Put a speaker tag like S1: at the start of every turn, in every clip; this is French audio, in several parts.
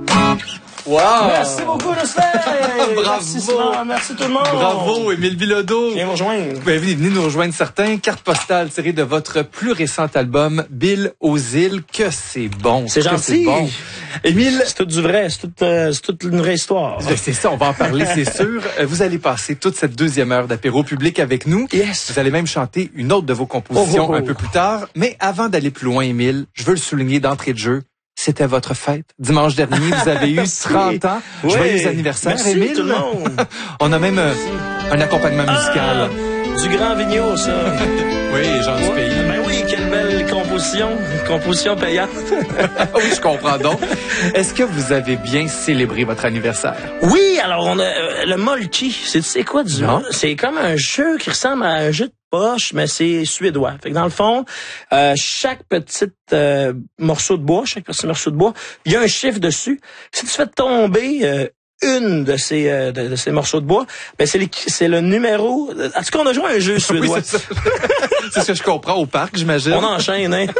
S1: Wow!
S2: Merci beaucoup, Jocelyn!
S1: Bravo!
S2: Merci tout le monde!
S1: Bravo, Émile Bilodeau!
S2: Viens vous rejoindre.
S1: Venez nous rejoindre certains. Carte postale tirée de votre plus récent album, Bill aux îles. Que c'est bon!
S2: C'est gentil!
S1: Bon. Émile...
S2: C'est tout du vrai, c'est toute une vraie histoire.
S1: C'est ça, on va en parler, c'est sûr. Vous allez passer toute cette deuxième heure d'apéro public avec nous.
S2: Yes!
S1: Vous allez même chanter une autre de vos compositions un peu plus tard. Mais avant d'aller plus loin, Émile, je veux le souligner d'entrée de jeu. C'était votre fête. Dimanche dernier, vous avez eu 30 ans.
S2: Oui.
S1: Joyeux anniversaire,
S2: Merci,
S1: Émile.
S2: tout le monde.
S1: On a même un accompagnement musical.
S2: Du Grand Vigneault, ça.
S1: Oui, les gens du pays.
S2: Ben oui, quelle belle composition payante.
S1: Oui, je comprends donc. Est-ce que vous avez bien célébré votre anniversaire?
S2: Oui, alors on a le Molki. C'est quoi du
S1: Non.
S2: C'est comme un jeu qui ressemble à un jeu de poche, mais c'est suédois. Fait que dans le fond, chaque petit morceau de bois, il y a un chiffre dessus. Si tu fais tomber une de ces morceaux de bois, ben c'est le numéro. En tout cas, on a joué à un jeu suédois.
S1: Oui, c'est ça. C'est ce que je comprends au parc, j'imagine.
S2: On enchaîne, hein.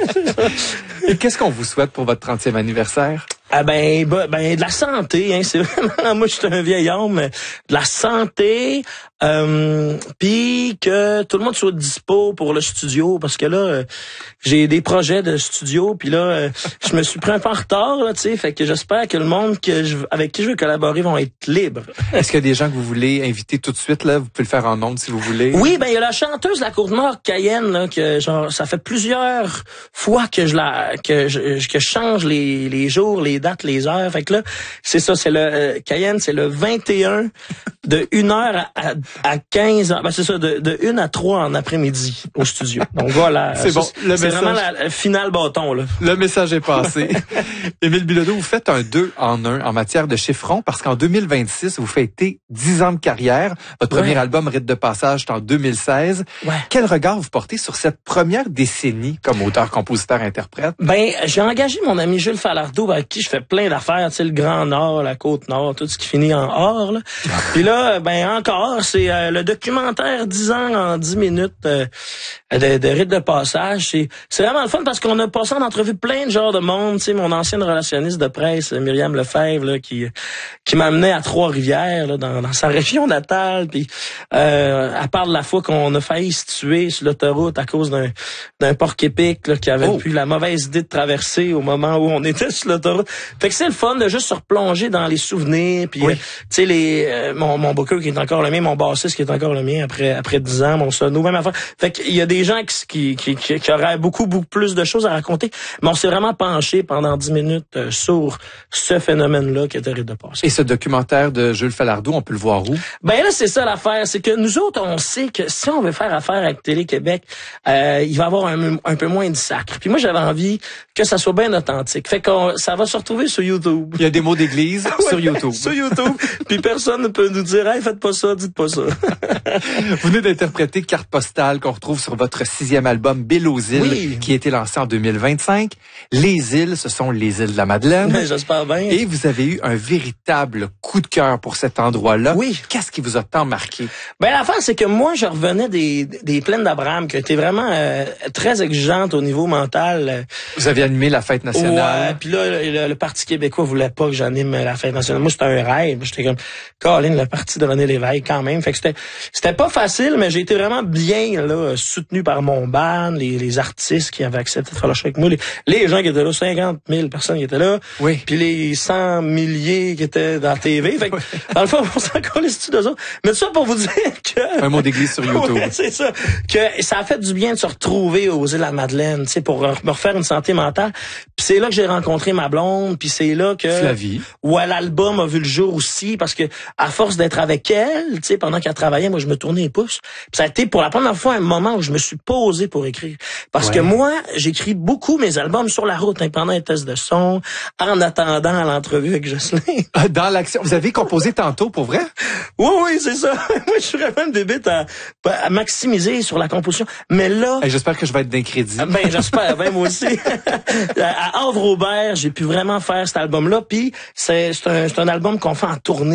S1: Et qu'est-ce qu'on vous souhaite pour votre 30e anniversaire?
S2: Ah ben de la santé, hein, c'est vraiment, moi je suis un vieil homme, mais de la santé, puis que tout le monde soit dispo pour le studio, parce que là j'ai des projets de studio, puis là je me suis pris un peu en retard, là, tu sais, fait que j'espère que le monde avec qui je veux collaborer vont être libres.
S1: Est-ce qu'il y a des gens que vous voulez inviter tout de suite là? Vous pouvez le faire en ondes si vous voulez.
S2: Oui, ben il y a la chanteuse de la Côte-Nord, Cayenne, là, que genre ça fait plusieurs fois que je change les jours, les dates, les heures. Fait que là, c'est ça, c'est le Cayenne, c'est le 21 de 1h à 15h. Ben c'est ça, de 1 à 3 en après-midi au studio. Donc voilà.
S1: C'est bon.
S2: C'est vraiment le final bâton, là.
S1: Le message est passé. Émile Bilodeau, vous faites un 2 en 1 en matière de chiffrons parce qu'en 2026, vous fêtez 10 ans de carrière. Votre premier album, Rite de passage, est en 2016.
S2: Ouais.
S1: Quel regard vous portez sur cette première décennie comme auteur, compositeur, interprète?
S2: Ben, j'ai engagé mon ami Jules Falardeau avec qui je fais plein d'affaires, tu sais, le Grand Nord, la Côte-Nord, tout ce qui finit en or, là. Puis là, ben encore, c'est le documentaire 10 ans en 10 minutes de Rite de passage. C'est vraiment le fun parce qu'on a passé en entrevue plein de genres de monde, tu sais, mon ancienne relationniste de presse, Myriam Lefebvre, là, qui m'amenait à Trois-Rivières, là, dans sa région natale, puis à part de la fois qu'on a failli se tuer sur l'autoroute à cause d'un porc-épic, là, qui avait eu la mauvaise idée de traverser au moment où on était sur l'autoroute. Fait que c'est le fun de juste se replonger dans les souvenirs, puis tu sais mon booker qui est encore le mien, mon bassiste qui est encore le mien après 10 ans, mon sono, même affaire. Fait qu'il y a des gens qui auraient beaucoup plus de choses à raconter, mais on s'est vraiment penché pendant 10 minutes sur ce phénomène-là qui était Rite de passage.
S1: Et ce documentaire de Jules Falardeau, on peut le voir où? Ben
S2: là, c'est ça l'affaire, c'est que nous autres, on sait que si on veut faire affaire avec Télé-Québec, il va y avoir un peu moins de sacre. Puis moi, j'avais envie que ça soit bien authentique. Fait que ça va se retrouver sur YouTube.
S1: Il y a des mots d'église sur YouTube.
S2: Sur YouTube. Puis personne ne peut nous dire, hey, faites pas ça, dites pas ça.
S1: Vous venez d'interpréter Carte postale qu'on retrouve sur votre 6e album, Bill aux îles, qui a été lancé en 2025. Les îles, ce sont les îles de la Madeleine.
S2: J'espère bien.
S1: Et vous avez eu un véritable coup de cœur pour cet endroit-là.
S2: Oui.
S1: Qu'est-ce qui vous a tant marqué? Ben,
S2: l'affaire, c'est que moi, je revenais des plaines d'Abraham, qui étaient vraiment très exigeantes au niveau mental.
S1: Vous aviez animé la fête nationale.
S2: Ouais, puis là, le Parti québécois voulait pas que j'anime la fête nationale. Moi, c'était un rêve. J'étais comme, Colin, le Parti de René Lévesque, quand même. Fait que c'était pas facile, mais j'ai été vraiment bien, là, soutenu par mon band, les artistes qui avaient accepté de faire le show avec moi, les gens qui étaient là, 50 000 personnes qui étaient là.
S1: Oui.
S2: Puis les 100 milliers qui étaient dans la TV. Fait que, dans le fond, on s'en collait dessus d'eux autres. Mais tout ça pour vous dire que...
S1: Un mot d'église sur YouTube.
S2: Ouais, c'est ça. Que ça a fait du bien de se retrouver aux îles de la Madeleine, tu sais, pour me refaire une santé mentale. Puis c'est là que j'ai rencontré ma blonde, puis c'est là que...
S1: Flavie.
S2: Ouais, l'album a vu le jour aussi, parce que à force d'être avec elle, tu sais, pendant qu'elle travaillait, moi, je me tournais les pouces. Puis ça a été pour la première fois un moment où je me suis posé pour écrire. Parce que moi, j'écris beaucoup mes albums sur la route, hein, pendant un test de son, en attendant l'entrevue avec Jocelyn.
S1: Dans l'action. Vous avez composé tantôt, pour vrai?
S2: Oui, c'est ça. Moi, je suis vraiment une bébête à maximiser sur la composition. Mais là...
S1: J'espère que je vais être d'un crédit.
S2: Ben, j'espère, ben, moi aussi. À Havre-Aubert, j'ai pu vraiment faire cet album-là. Puis c'est un album qu'on fait en tournée.